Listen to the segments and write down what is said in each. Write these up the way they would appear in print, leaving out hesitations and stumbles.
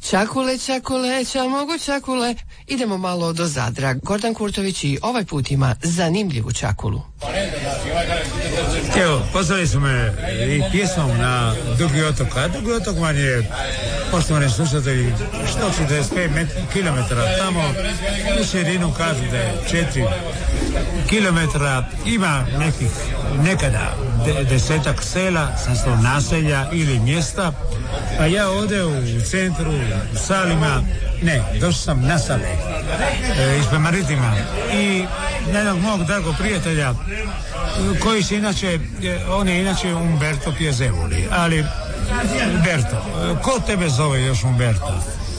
Čakule, čakule, mogu čakule. Idemo malo do Zadra. Gordan Kurtović i ovaj put ima zanimljivu čakulu. Evo, pozvali su me i pjesmom na Dugi otok, a Dugi otok vam je, poštovani slušatelji, 145 km tamo, u širinu kažu da je 4 km, ima nekada 10-ak sela, sastav naselja ili mjesta, a ja ovdje u centru, u Salima, došao sam na Sale, ispred Maritima, i jednog mog dragog prijatelja, koji se inače, on je inače Umberto Piezevoli, ali Umberto, ko tebe zove još Umberto?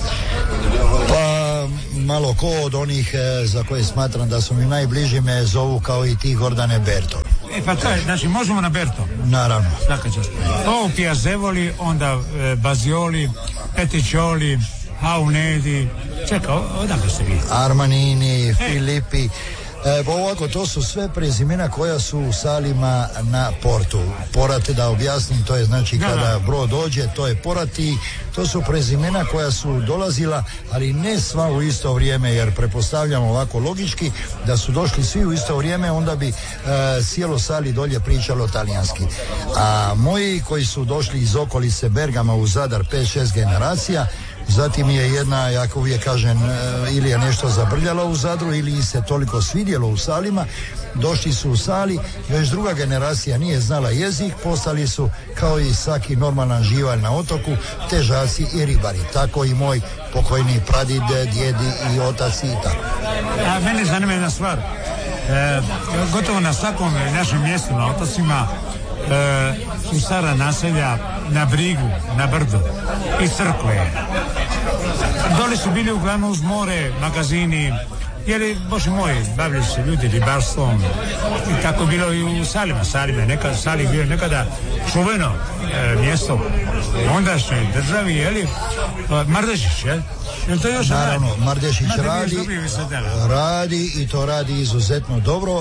Pa malo ko od onih za koje smatram da su mi najbliži me zovu kao i ti, Gordane, Berto. Pa to je, znači možemo na Berto? Naravno. Svaka čast. Ovo Piezevoli, onda Bazioli, Peticcioli, Aunedi, čekaj, odakle se vidi? Armanini, Filippi. Ovako, to su sve prezimena koja su u Salima na portu. Porat, da objasnim, to je znači kada brod dođe, to je porat, i to su prezimena koja su dolazila, ali ne sva u isto vrijeme, jer pretpostavljam ovako logički da su došli svi u isto vrijeme, onda bi cijelo Sali dolje pričalo talijanski. A moji koji su došli iz okolice Bergama u Zadar, 5-6 generacija, zatim je jedna, jako uvijek kažem, ili je nešto zabrljalo u Zadru ili se toliko svidjelo u Salima, došli su u Sali, već druga generacija nije znala jezik, postali su kao i svaki normalan živalj na otoku, težaci i ribari. Tako i moj pokojni pradid, djedi i otac i tako. A mene zanima jedna stvar. Gotovo na svakom našem mjestu na otocima su stara naselja na brigu, na brdu i crkve. Dole su bili uglavnom uz more, magazini, jer, bože moj, bavili se ljudi ribarstvom, i tako bilo i u Salima. Sali bio nekada čuveno mjesto ondašnjoj državi, jeli, Mardešić, jel? Naravno, Mardešić radi i to radi izuzetno dobro.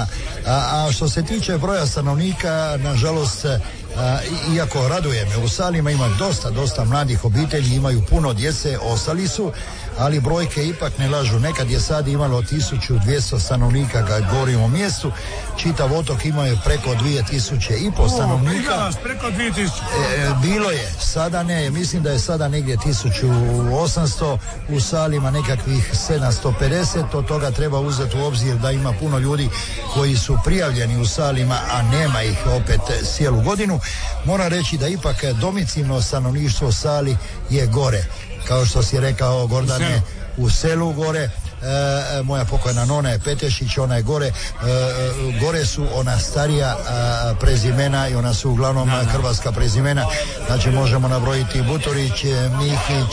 A što se tiče broja stanovnika, nažalost, iako raduje me, u Salima ima dosta mladih obitelji, imaju puno djece, ostali su, ali brojke ipak ne lažu. Nekad je sad imalo 1200 stanovnika, kad govorimo o mjestu, čitav otok imao preko 2500 stanovnika. Preko 2000. Bilo je, sada ne, mislim da je sada negdje 1800, u Salima nekakvih 750, od toga treba uzeti u obzir da ima puno ljudi koji su prijavljeni u Salima, a nema ih opet cijelu godinu. Moram reći da ipak domicilno stanovništvo Sali je gore. Kao što si rekao, Gordane, u selu gore. Moja pokojna nona je Petešić, ona je gore. Gore su ona starija prezimena i ona su uglavnom hrvatska prezimena. Znači možemo nabrojiti Buturić, Mihić,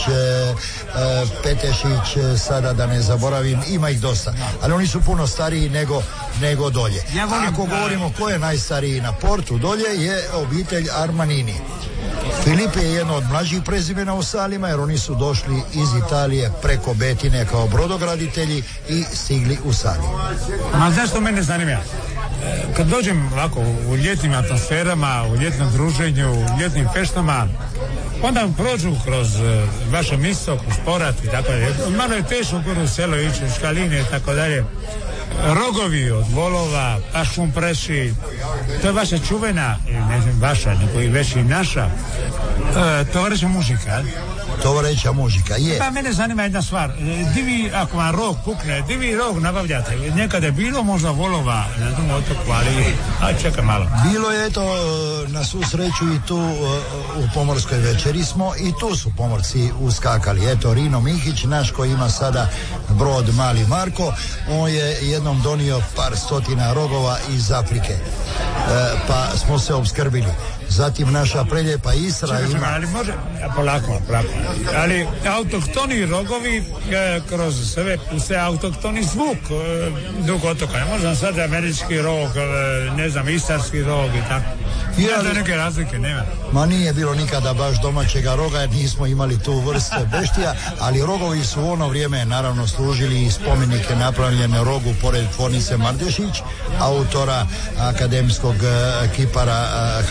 Petešić, sada da ne zaboravim, ima ih dosta. Ali oni su puno stariji nego dolje. Ako govorimo ko je najstariji na portu, dolje je obitelj Armanini. Filip je jedno od mlađih prezimena u Salima, jer oni su došli iz Italije preko Betine kao brodograditelji i stigli u Sali. Ma zašto mene zanima? Kad dođem ovako u ljetnim atmosferama, u ljetnom druženju, u ljetnim feštama, onda prođu kroz vaše mjesto, kroz Porat i tako dalje. Malo je teško u selo ići, u Škaline i tako dalje. Rogovi od volova, pašum preši, to je vaša čuvena, ne znam vaša, nego i već i naša, tovarića mužika. Tovarića mužika, je. Pa mene zanima jedna stvar, di vi, ako vam rog pukne, di vi rog nabavljate? Nekada je bilo možda volova na tom otoku, ali čekaj malo. Bilo je, eto, na svu sreću i tu u pomorskoj večeri smo i tu su pomorci uskakali. Eto, Rino Mihić, naš koji ima sada brod Mali Marko, on je jednom donio par stotina rogova iz Afrike, pa smo se opskrbili. Zatim naša preljepa Isra ima... Ali može, polako, ali autohtoni rogovi kroz sebe puste autohtoni zvuk Dug otoka. Ne možem sad američki rog, ne znam, istarski rog i tako. Da neke razlike nema. Ma nije bilo nikada baš domaćega roga, jer nismo imali tu vrste beštija, ali rogovi su u ono vrijeme naravno služili i spomenike napravljene rogu pored tvornice Mardešić, autora akademskog kipara Hraste,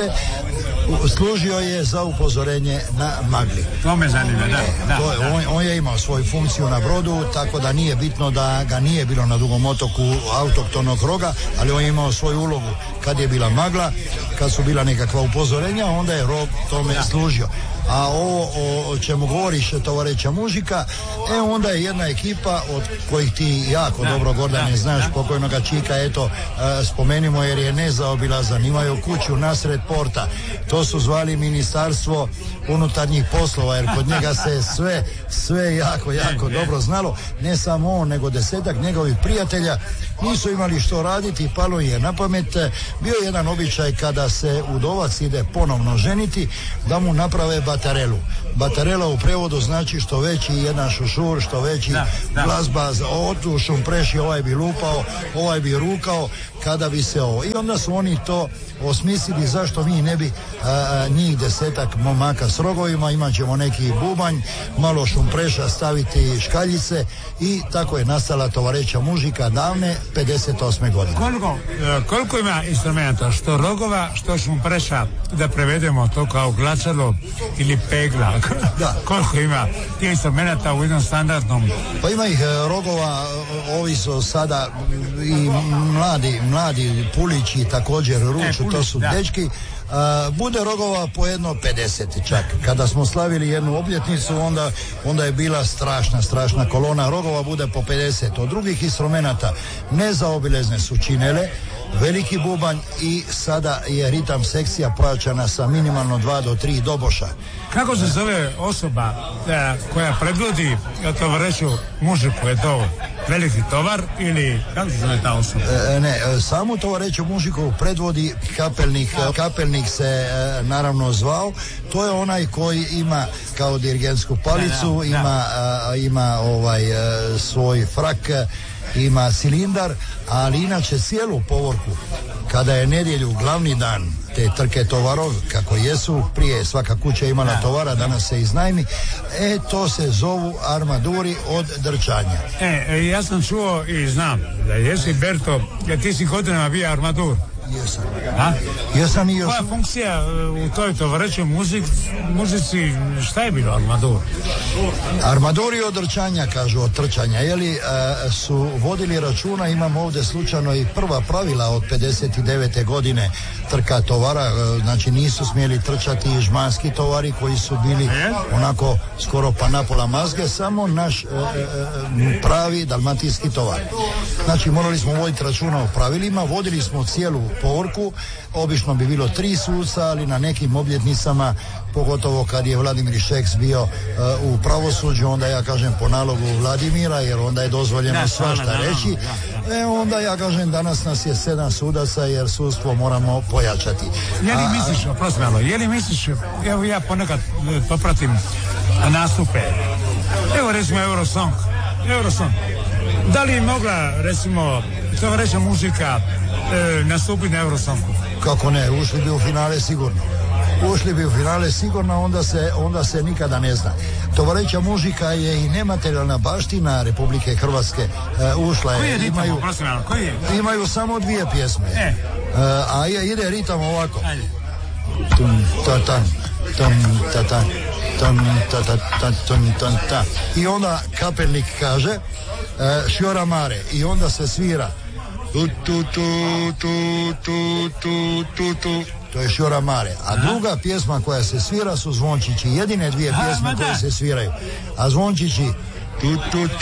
služio je za upozorenje na magli. To me zanima, da. On je imao svoju funkciju na brodu, tako da nije bitno da ga nije bilo na Dugom otoku autoktonog roga, ali on je imao svoju ulogu. Kad je bila magla, kad su bila nekakva upozorenja, onda je rog tome služio. A ovo o čemu govoriš, tovareća mužika, onda je jedna ekipa od kojih ti jako dobro, Gordane, znaš, pokojnoga Čika, spomenimo jer je nezaobilazan, imaju kuću nasred porta. To su zvali Ministarstvo unutarnjih poslova, jer kod njega se sve jako dobro znalo. Ne samo on, nego 10-ak njegovih prijatelja nisu imali što raditi i palo je na pamet. Bio je jedan običaj kada se udovac ide ponovno ženiti, da mu naprave batarelu. Batarela u prevodu znači što veći jedan šušur, što veći glazba, tu šumpreši, ovaj bi lupao, ovaj bi rukao, kada bi se ovo. I onda su oni to osmislili zašto mi ne bi njih 10-ak momaka s rogovima, imat ćemo neki bubanj, malo šumpreša, staviti škaljice i tako je nastala tovareća mužika davne 58. godine. Koliko ima instrumenta, što rogova, što šumpreša, da prevedemo to kao glacalo ili pegla? Da. Koliko ima tih instrumenta u jednom standardnom? Pa ima ih rogova, ovi su sada i mladi pulići također ruču, to su dečki. Bude rogova po jedno 50 čak. Kada smo slavili jednu obljetnicu, onda je bila strašna kolona rogova, bude po 50. Od drugih instrumenata nezaobilezne su činele, veliki bubanj i sada je ritam sekcija pojačana sa minimalno 2 do 3 doboša. Kako se zove osoba koja predvodi tovareću mužiku? Je to veliki tovar ili kako se zove ta osoba? Samu tovareću mužiku predvodi kapelnik se naravno zvao. To je onaj koji ima kao dirigentsku palicu, ima svoj frak, ima cilindar, ali inače cijelu povorku, kada je nedjelju glavni dan te trke tovarov, kako jesu, prije svaka kuća imala tovara, danas se iznajmi, to se zovu armaduri od drčanja. Ja sam čuo i znam da jesi, Berto, jer ti si godinama bio armadur. Jesam i još. Koja funkcija u toj tovarećoj muzici, šta je bilo armadur? Armaduri od drčanja, kažu, od trčanja, su vodili računa, imam ovdje slučajno i prva pravila od 59. godine trka tovara, znači nisu smjeli trčati žmanski tovari koji su bili onako skoro pa napola mazge, samo naš pravi dalmatinski tovar. Znači morali smo voditi računa o pravilima, vodili smo cijelu povorku, obično bi bilo 3 suca, ali na nekim obljetnicama, pogotovo kad je Vladimir Šeks bio u pravosuđu, onda ja kažem po nalogu Vladimira, jer onda je dozvoljeno svašta reći. Onda ja kažem danas nas je 7 sudaca jer sudstvo moramo pojačati. Je li misliš, evo ja ponekad popratim nastupe, evo recimo Eurosong, da li je mogla recimo tovareća muzika nastupiti na Eurosongu? Kako ne, ušli bi u finale sigurno, onda se nikada ne zna. Tovareća muzika je i nematerijalna baština Republike Hrvatske. Ušla je. Imaju samo 2 pjesme. A ide ritam ovako. Tum ta ta ta. I onda kapelnik kaže Šjora Mare i onda se svira tu. To je Šjora Mare. A druga pjesma koja se svira su zvončići. Jedine 2 pjesme koje se sviraju. A zvončići i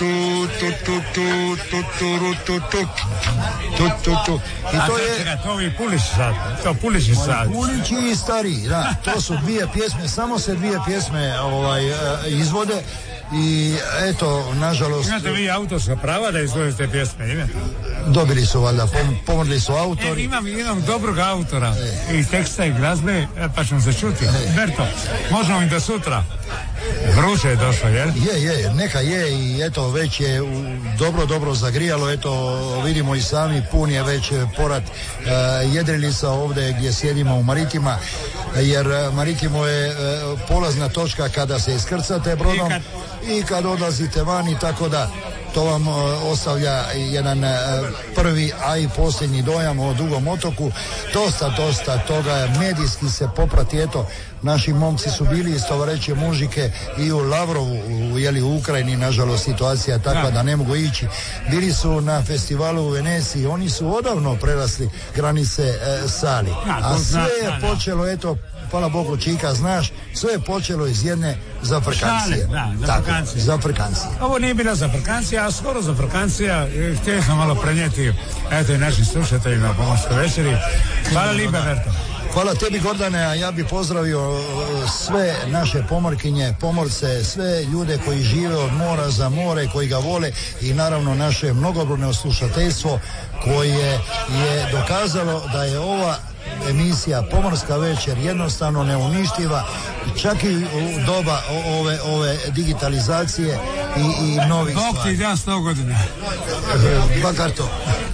to je Pulići sad. Pulići i stariji, da. To su 2 pjesme, samo se 2 pjesme izvode. I eto, nažalost... Imate vi autorska prava da izvodite pjesme, imate? Dobili su valjda, pomogli su autori. Imam jednog dobrog autora i teksta i glazbe, pa ćemo se čuti. Berto, možemo i do sutra. Vruće je došlo, jel? Je, neka je i eto, već je dobro zagrijalo, eto, vidimo i sami, pun je već porat jedrilica ovdje gdje sjedimo u Maritima, jer Maritimo je polazna točka kada se iskrcate brodom i kad odlazite van i tako da to vam ostavlja jedan prvi, a i posljednji dojam o Dugom otoku. Dosta toga, medijski se poprati, eto, naši momci su bili istovareće mužike i u Lavrovu, u Ukrajini, nažalost situacija je takva da ne mogu ići. Bili su na festivalu u Veneciji, oni su odavno prerasli granice Sali. A sve je počelo, eto, hvala Bogu, Čika, znaš, sve je počelo iz jedne zafrkancije. Zafrkancije. Ovo nije bila zafrkancija, a skoro zafrkancija. Htio sam malo prenijeti, eto, i našim slušateljima po Pomorskoj večeri. Hvala lijepa, Berto. Hvala tebi, Gordane, a ja bih pozdravio sve naše pomorkinje, pomorce, sve ljude koji žive od mora za more, koji ga vole, i naravno naše mnogobrojno slušateljstvo koje je dokazalo da je ova emisija Pomorska večer jednostavno neuništiva, čak i u doba ove digitalizacije i novih stvari. Bog ti da 100 godina. Bakar to.